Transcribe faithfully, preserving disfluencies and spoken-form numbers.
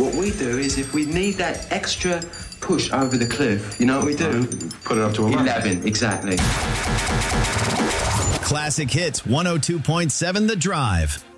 What we do is if we need that extra push over the cliff, you know what we do? Put it up to eleven. eleven, exactly. Classic Hits one oh two point seven The Drive.